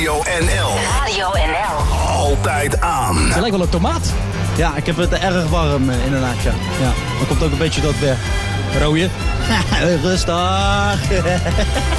Radio NL. Radio NL. Altijd aan. Het lijkt wel een tomaat. Ja, ik heb het erg warm inderdaad, ja. Dan komt ook een beetje dat weg. Rooie. Rustig.